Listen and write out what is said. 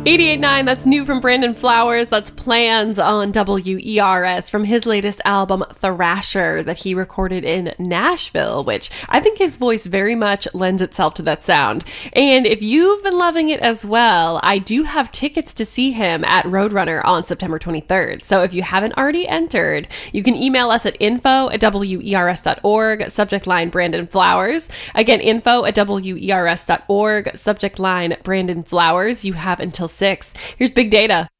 88.9, that's new from Brandon Flowers. That's Plans on WERS from his latest album, Thrasher, that he recorded in Nashville, which I think his voice very much lends itself to that sound. And if you've been loving it as well, I do have tickets to see him at Roadrunner on September 23rd. So if you haven't already entered, you can email us at info@wers.org, subject line Brandon Flowers. Again, info@wers.org, subject line Brandon Flowers. You have until 6. Here's Big Data.